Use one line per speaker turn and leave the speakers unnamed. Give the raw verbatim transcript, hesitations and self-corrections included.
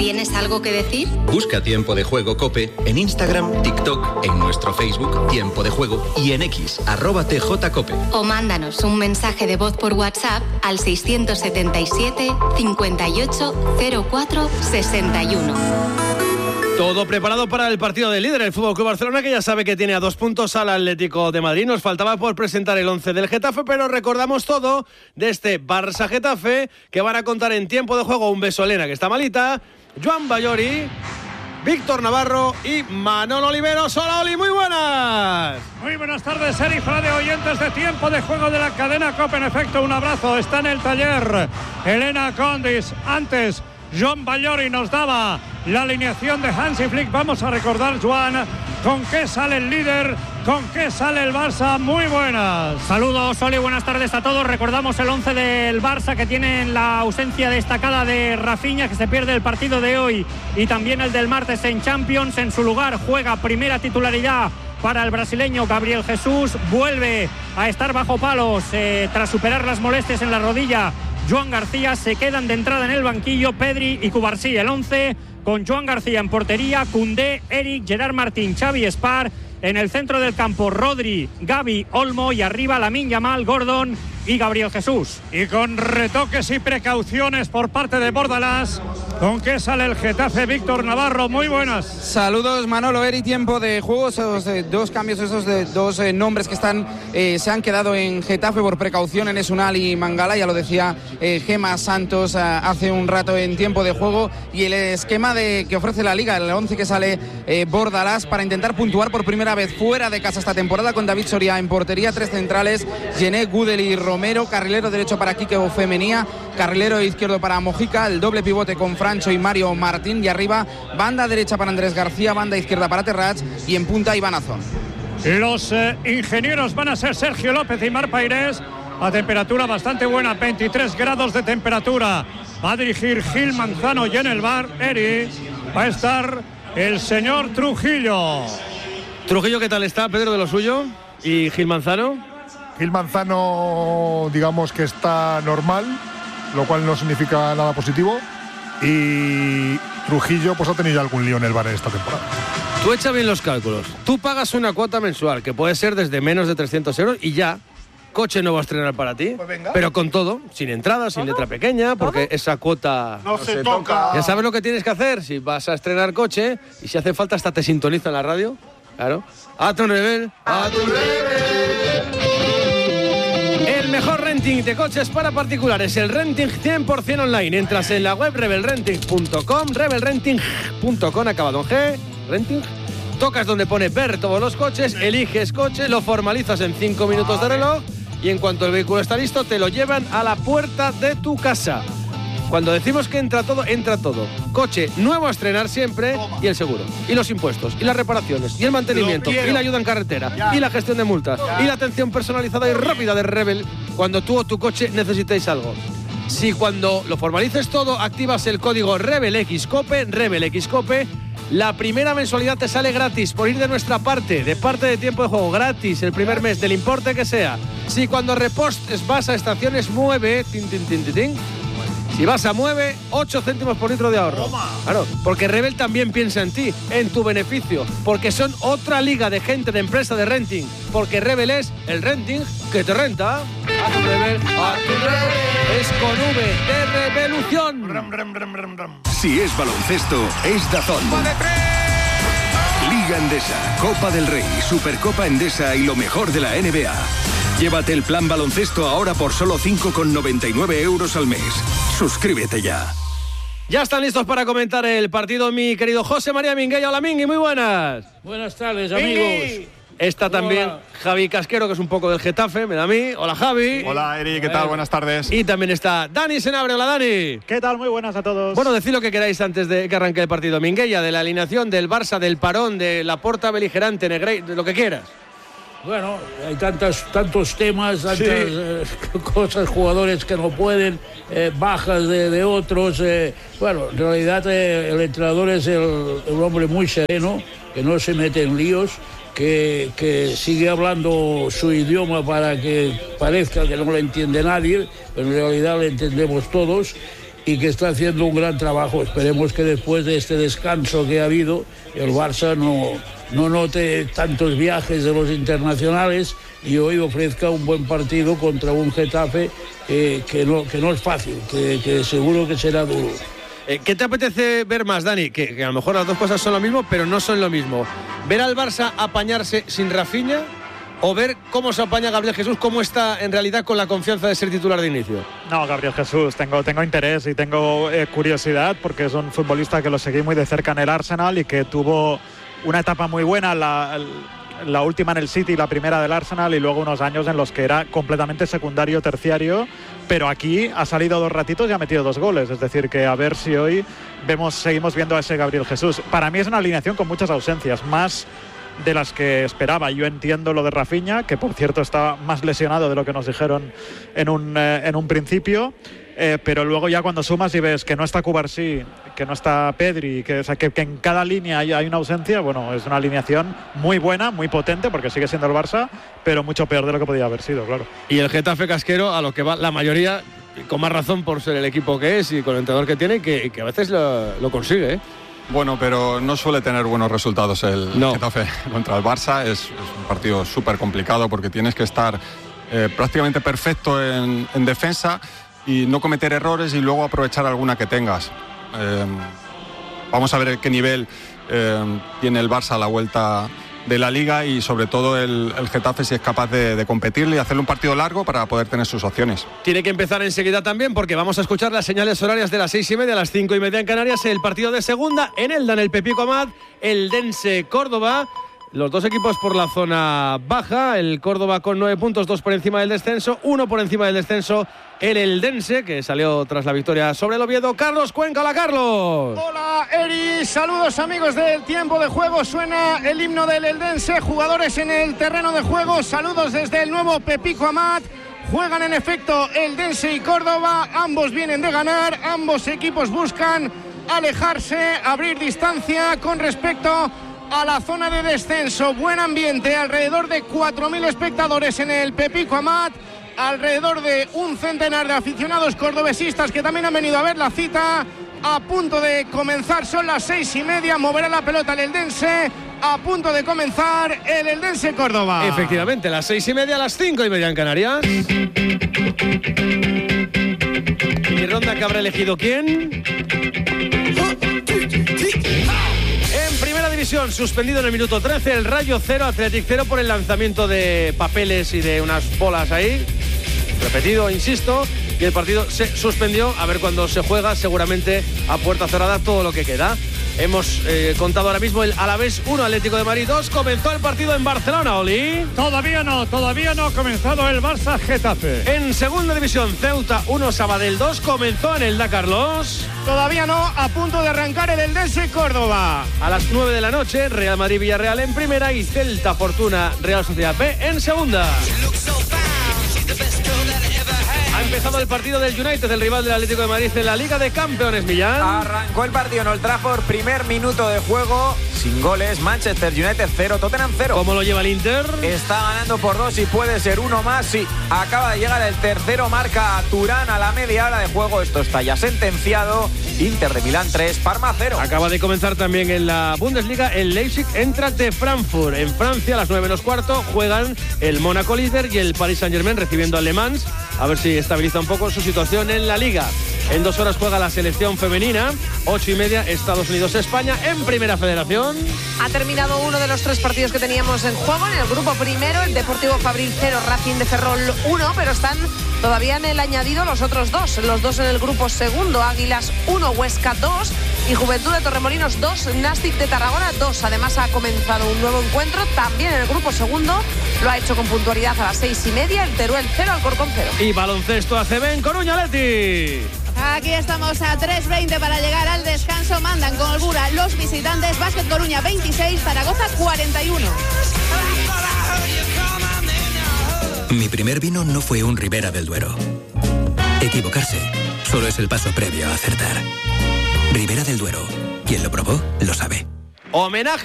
¿Tienes algo que decir?
Busca Tiempo de Juego COPE en Instagram, TikTok, en nuestro Facebook Tiempo de Juego y en X, arroba T J Cope.
O mándanos un mensaje de voz por WhatsApp al seiscientos setenta y siete, cincuenta y ocho, cero cuatro, sesenta y uno.
Todo preparado para el partido del líder, el F C Barcelona, que ya sabe que tiene a dos puntos al Atlético de Madrid. Nos faltaba por presentar el once del Getafe, pero recordamos todo de este Barça-Getafe, que van a contar en Tiempo de Juego. Un beso a Elena, que está malita, Joan Ballori, Víctor Navarro y Manolo Oliveros. Hola, Oli, muy buenas.
Muy buenas tardes, Eric, radio oyentes de Tiempo de Juego de la cadena COPE. En efecto, un abrazo, está en el taller Elena Condis. Antes, Joan Ballori nos daba la alineación de Hansi Flick. Vamos a recordar, Joan, con qué sale el líder, con qué sale el Barça. Muy buenas.
Saludos, Oli, buenas tardes a todos. Recordamos el once del Barça, que tiene la ausencia destacada de Rafinha, que se pierde el partido de hoy y también el del martes en Champions. En su lugar juega primera titularidad para el brasileño Gabriel Jesús. Vuelve a estar bajo palos eh, tras superar las molestias en la rodilla Joan García. Se quedan de entrada en el banquillo Pedri y Cubarsí. El once con Joan García en portería, Koundé, Eric, Gerard Martín, Xavi Espar. En el centro del campo, Rodri, Gavi, Olmo, y arriba Lamine Yamal, Gordon y Gabriel Jesús.
Y con retoques y precauciones por parte de Bordalás, ¿con qué sale el Getafe? Víctor Navarro, muy buenas.
Saludos, Manolo, Eri, Tiempo de Juego. Esos eh, dos cambios, esos de, dos eh, nombres que están eh, se han quedado en Getafe por precaución, en Esunal y Mangala. Ya lo decía eh, Gema Santos eh, hace un rato en Tiempo de Juego. Y el esquema de, que ofrece la Liga, el once que sale eh, Bordalás para intentar puntuar por primera vez fuera de casa esta temporada, con David Soria en portería, tres centrales, Gené, Gudel y Romero, carrilero derecho para Quique Femenía, carrilero izquierdo para Mojica, el doble pivote con Francho y Mario Martín, y arriba banda derecha para Andrés García, banda izquierda para Terrats y en punta Iván Azón.
Los eh, ingenieros van a ser Sergio López y Mar Pairés, a temperatura bastante buena, veintitrés grados de temperatura. Va a dirigir Gil Manzano, y en el bar, Eri, va a estar el señor Trujillo.
Trujillo, ¿qué tal está, Pedro, de lo suyo? ¿Y Gil Manzano?
Gil Manzano, digamos que está normal, lo cual no significa nada positivo. Y Trujillo, pues ha tenido ya algún lío en el bar en esta temporada.
Tú echa bien los cálculos. Tú pagas una cuota mensual, que puede ser desde menos de trescientos euros, y ya, coche no va a estrenar para ti. Pues venga. Pero con todo, sin entrada, sin letra pequeña, porque ¿todo? Esa cuota
no, no se, se toca. toca.
Ya sabes lo que tienes que hacer. Si vas a estrenar coche, y si hace falta hasta te sintoniza en la radio. Claro. A tu nivel. A tu nivel. El mejor renting de coches para particulares, el renting cien por ciento online. Entras en la web rebel renting punto com, rebel renting punto com, acabado en G, renting. Tocas donde pone ver todos los coches, eliges coche, lo formalizas en cinco minutos de reloj y en cuanto el vehículo está listo te lo llevan a la puerta de tu casa. Cuando decimos que entra todo, entra todo. Coche nuevo a estrenar siempre, y el seguro, y los impuestos, y las reparaciones, y el mantenimiento, y la ayuda en carretera, ya. y la gestión de multas, ya. y la atención personalizada y rápida de Rebel cuando tú o tu coche necesitéis algo. Si cuando lo formalices todo activas el código RebelXCope, RebelXCope, la primera mensualidad te sale gratis por ir de nuestra parte, de parte de Tiempo de Juego, gratis el primer mes, del importe que sea. Si cuando repostes vas a estaciones Mueve, tin, tin, tin, tin, tin, si vas a Mueve, ocho céntimos por litro de ahorro. Claro, porque Rebel también piensa en ti, en tu beneficio, porque son otra liga de gente, de empresa de renting, porque Rebel es el renting que te renta. A tu Rebel, a tu Rebel, es con V de revolución.
Si es baloncesto, es Dazón. Liga Endesa, Copa del Rey, Supercopa Endesa y lo mejor de la N B A. Llévate el plan baloncesto ahora por solo cinco con noventa y nueve euros al mes. Suscríbete ya.
Ya están listos para comentar el partido mi querido José María Minguella. Hola, Mingui, muy buenas.
Buenas tardes, amigos.
Está también
Hola.
Javi Casquero, que es un poco del Getafe, me da a mí. Hola, Javi.
Hola, Eri, ¿qué tal? Buenas tardes.
Y también está Dani Senabre. Hola, Dani.
¿Qué tal? Muy buenas a todos.
Bueno, decid lo que queráis antes de que arranque el partido. Minguella, de la alineación del Barça, del parón, de la Porta beligerante, Negreira, de lo que quieras.
Bueno, hay tantas, tantos temas, tantas sí. eh, cosas, jugadores que no pueden, eh, bajas de, de otros. Eh, bueno, en realidad eh, el entrenador es el, el hombre muy sereno, que no se mete en líos, que, que sigue hablando su idioma para que parezca que no lo entiende nadie, pero en realidad lo entendemos todos. y que está haciendo un gran trabajo. Esperemos que después de este descanso que ha habido, el Barça no, no note tantos viajes de los internacionales y hoy ofrezca un buen partido contra un Getafe eh, que, no, que no es fácil, que, que seguro que será duro.
Eh, ¿Qué te apetece ver más, Dani? Que, que a lo mejor las dos cosas son lo mismo, pero no son lo mismo. ¿Ver al Barça apañarse sin Rafinha o ver cómo se apaña Gabriel Jesús, cómo está en realidad con la confianza de ser titular de inicio?
No, Gabriel Jesús, tengo, tengo interés y tengo eh, curiosidad porque es un futbolista que lo seguí muy de cerca en el Arsenal y que tuvo una etapa muy buena, la, la última en el City, la primera del Arsenal, y luego unos años en los que era completamente secundario, terciario, pero aquí ha salido dos ratitos y ha metido dos goles, es decir, que a ver si hoy vemos, seguimos viendo a ese Gabriel Jesús. Para mí es una alineación con muchas ausencias, más de las que esperaba. Yo entiendo lo de Rafinha, que por cierto está más lesionado de lo que nos dijeron en un, eh, en un principio, eh, pero luego ya cuando sumas y ves que no está Cubarsí, que no está Pedri, que, o sea, que, que en cada línea hay, hay una ausencia, bueno, es una alineación muy buena, muy potente, porque sigue siendo el Barça, pero mucho peor de lo que podía haber sido, claro.
Y el Getafe casquero, a lo que va la mayoría, con más razón por ser el equipo que es y con el entrenador que tiene, que, que a veces lo, lo consigue, ¿eh?
Bueno, pero no suele tener buenos resultados el
no.
Getafe contra el Barça. Es, es un partido súper complicado porque tienes que estar eh, prácticamente perfecto en, en defensa y no cometer errores y luego aprovechar alguna que tengas. Eh, vamos a ver qué nivel eh, tiene el Barça a la vuelta de la Liga y sobre todo el, el Getafe si es capaz de, de competirle y hacerle un partido largo para poder tener sus opciones.
Tiene que empezar enseguida también porque vamos a escuchar las señales horarias de las seis y media a las cinco y media en Canarias, el partido de segunda en Elda, en el Pepico Amat, el Dense Córdoba. Los dos equipos por la zona baja, el Córdoba con nueve puntos, dos por encima del descenso, uno por encima del descenso, el Eldense, que salió tras la victoria sobre el Oviedo. Carlos Cuenca, hola Carlos.
Hola Eri, saludos amigos del tiempo de juego, suena el himno del Eldense, jugadores en el terreno de juego, saludos desde el nuevo Pepico Amat. Juegan en efecto Eldense y Córdoba, ambos vienen de ganar, ambos equipos buscan alejarse, abrir distancia con respecto a la zona de descenso. Buen ambiente, alrededor de cuatro mil espectadores en el Pepico Amat, alrededor de un centenar de aficionados cordobesistas que también han venido a ver la cita. A punto de comenzar, son las seis y media, moverá la pelota el Eldense. A punto de comenzar el Eldense Córdoba.
Efectivamente, las seis y media, a las cinco y media en Canarias. ¿Y ronda que habrá elegido quién? En primera división, suspendido en el minuto trece, el Rayo cero, Athletic cero por el lanzamiento de papeles y de unas bolas ahí. Repetido, insisto, y el partido se suspendió. A ver cuándo se juega, seguramente a puerta cerrada todo lo que queda. Hemos eh, contado ahora mismo el Alavés uno, Atlético de Madrid dos. Comenzó el partido en Barcelona, Oli.
Todavía no, todavía no ha comenzado el Barça Getafe.
En segunda división, Ceuta uno, Sabadell dos. Comenzó en el Da Carlos.
Todavía no, a punto de arrancar el Eldense Córdoba.
A las nueve de la noche, Real Madrid Villarreal en primera y Celta Fortuna Real Sociedad B en segunda. Ha empezado el partido del United, el rival del Atlético de Madrid en la Liga de Campeones, Millán.
Arrancó el partido en Old Trafford, primer minuto de juego, sin goles, Manchester United cero, Tottenham cero.
¿Cómo lo lleva el Inter?
Está ganando por dos y puede ser uno más, sí. Acaba de llegar el tercero, marca a Turán a la media hora de juego, esto está ya sentenciado. Inter de Milán tres, Parma cero.
Acaba de comenzar también en la Bundesliga el Leipzig Eintracht de Frankfurt. En Francia, a las nueve menos cuarto, juegan el Mónaco líder y el Paris Saint-Germain recibiendo al Le Mans. A ver si estabiliza un poco su situación en la Liga. En dos horas juega la selección femenina. Ocho y media, Estados Unidos-España en Primera Federación.
Ha terminado uno de los tres partidos que teníamos en juego. En el grupo primero, el Deportivo Fabril cero, Racing de Ferrol uno, pero están todavía en el añadido los otros dos. Los dos en el grupo segundo, Águilas uno, Huesca dos y Juventud de Torremolinos dos, Nastic de Tarragona dos. Además ha comenzado un nuevo encuentro también en el grupo segundo. Lo ha hecho con puntualidad a las seis y media, el Teruel cero, Alcorcón cero.
Y baloncesto A C B en Coruña, Leti.
Aquí estamos a tres veinte para llegar al descanso. Mandan con holgura los visitantes. Básquet Coruña veintiséis, Zaragoza cuarenta y uno.
Mi primer vino no fue un Ribera del Duero. Equivocarse solo es el paso previo a acertar. Ribera del Duero. Quien lo probó, lo sabe.
Homenaje